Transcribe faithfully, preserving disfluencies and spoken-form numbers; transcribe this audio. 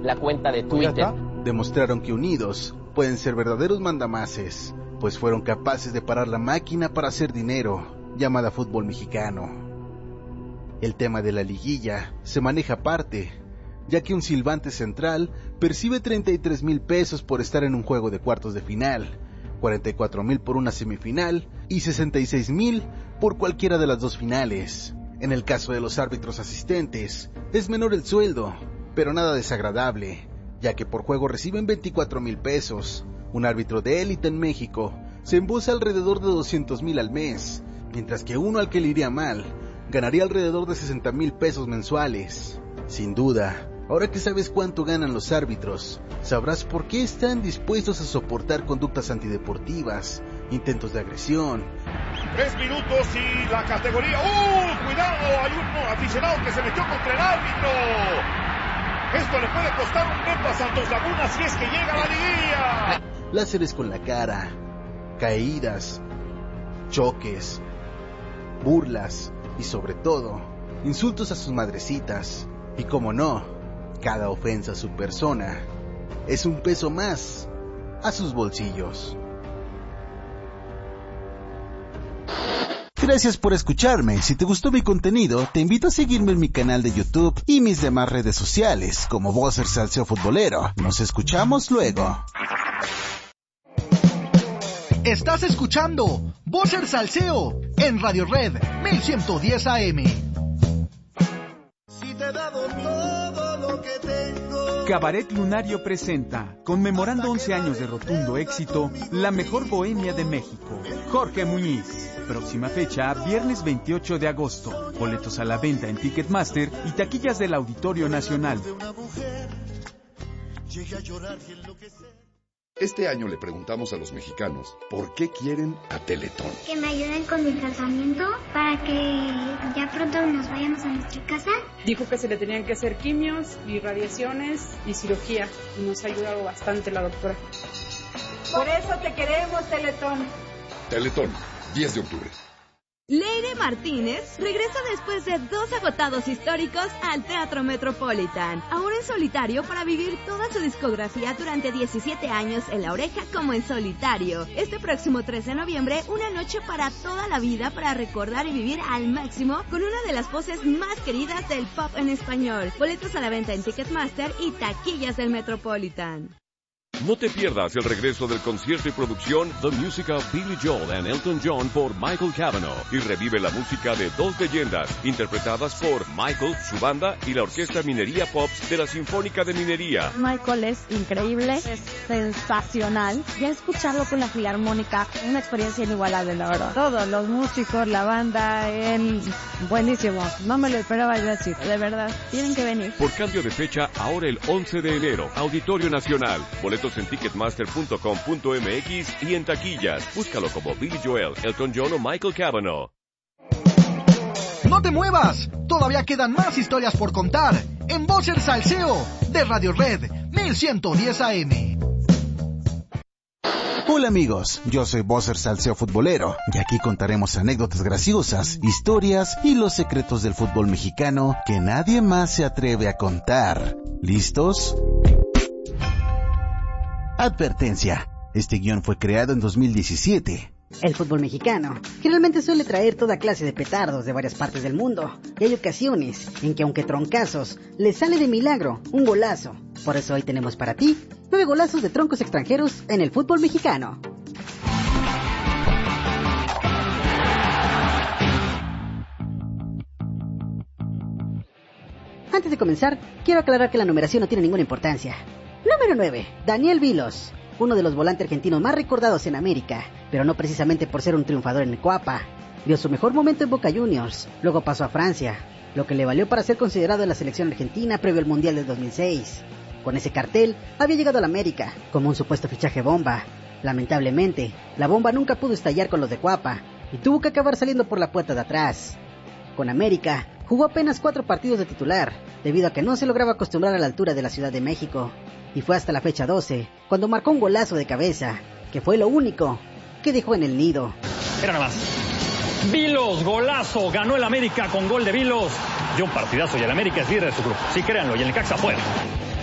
la cuenta de Twitter. Demostraron que unidos pueden ser verdaderos mandamases, pues fueron capaces de parar la máquina para hacer dinero, llamada fútbol mexicano. El tema de la liguilla se maneja aparte, ya que un silbante central percibe treinta y tres mil pesos por estar en un juego de cuartos de final, cuarenta y cuatro mil por una semifinal y sesenta y seis mil por cualquiera de las dos finales. En el caso de los árbitros asistentes, es menor el sueldo, pero nada desagradable, ya que por juego reciben veinticuatro mil pesos. Un árbitro de élite en México se embolsa alrededor de doscientos mil al mes, mientras que uno al que le iría mal ganaría alrededor de sesenta mil pesos mensuales. Sin duda, ahora que sabes cuánto ganan los árbitros, sabrás por qué están dispuestos a soportar conductas antideportivas, intentos de agresión. Tres minutos y la categoría... ¡Uh! ¡Cuidado! Hay un aficionado que se metió contra el árbitro. Esto le puede costar un tiempo a Santos Laguna si es que llega a la liguilla. Láseres con la cara, caídas, choques, burlas y sobre todo, insultos a sus madrecitas. Y como no, cada ofensa a su persona es un peso más a sus bolsillos. Gracias por escucharme. Si te gustó mi contenido, te invito a seguirme en mi canal de YouTube y mis demás redes sociales, como Bosser Salseo Futbolero. Nos escuchamos luego. Estás escuchando Bosser Salseo en Radio Red mil ciento diez A M. Si te he dado todo lo que tengo. Cabaret Lunario presenta, conmemorando once años de rotundo éxito, la mejor bohemia de México. Jorge Muñiz. Próxima fecha, viernes veintiocho de agosto. Boletos a la venta en Ticketmaster y taquillas del Auditorio Nacional. Este año le preguntamos a los mexicanos por qué quieren a Teletón. Que me ayuden con mi tratamiento para que ya pronto nos vayamos a nuestra casa. Dijo que se le tenían que hacer quimios y radiaciones y cirugía y nos ha ayudado bastante la doctora. Por eso te queremos, Teletón. Teletón, diez de octubre. Leire Martínez regresa después de dos agotados históricos al Teatro Metropolitan, ahora en solitario para vivir toda su discografía durante diecisiete años en La Oreja como en solitario. Este próximo tres de noviembre, una noche para toda la vida para recordar y vivir al máximo con una de las voces más queridas del pop en español. Boletos a la venta en Ticketmaster y taquillas del Metropolitan. No te pierdas el regreso del concierto y producción The Music of Billy Joel and Elton John por Michael Cavanaugh y revive la música de dos leyendas interpretadas por Michael, su banda y la Orquesta Minería Pops de la Sinfónica de Minería. Michael es increíble, es sensacional. Ya escucharlo con la Filarmónica, una experiencia inigualable, la verdad. Todos los músicos, la banda, él, buenísimo. No me lo esperaba yo decir, de verdad. Tienen que venir. Por cambio de fecha, ahora el once de enero, Auditorio Nacional. Boletos en ticketmaster punto com punto m x y en taquillas. Búscalo como Billy Joel, Elton John o Michael Cavanaugh. ¡No te muevas! Todavía quedan más historias por contar en Bosser Salseo de Radio Red mil ciento diez A M. Hola amigos, yo soy Bosser Salseo Futbolero y aquí contaremos anécdotas graciosas, historias y los secretos del fútbol mexicano que nadie más se atreve a contar. ¿Listos? Advertencia, este guión fue creado en dos mil diecisiete. El fútbol mexicano generalmente suele traer toda clase de petardos de varias partes del mundo, y hay ocasiones en que aunque troncazos, le sale de milagro un golazo. Por eso hoy tenemos para ti nueve golazos de troncos extranjeros en el fútbol mexicano. Antes de comenzar, quiero aclarar que la numeración no tiene ninguna importancia. Número nueve. Daniel Vilos, uno de los volantes argentinos más recordados en América, pero no precisamente por ser un triunfador en el Coapa. Vio su mejor momento en Boca Juniors, luego pasó a Francia, lo que le valió para ser considerado en la selección argentina previo al Mundial del dos mil seis. Con ese cartel, había llegado a la América como un supuesto fichaje bomba. Lamentablemente, la bomba nunca pudo estallar con los de Coapa y tuvo que acabar saliendo por la puerta de atrás. Con América, jugó apenas cuatro partidos de titular, debido a que no se lograba acostumbrar a la altura de la Ciudad de México. Y fue hasta la fecha doce, cuando marcó un golazo de cabeza, que fue lo único que dejó en el nido. Era nada más. Vilos, golazo, ganó el América con gol de Vilos. Dio un partidazo y el América es líder de su grupo. Sí, créanlo, y el Necaxa fuera.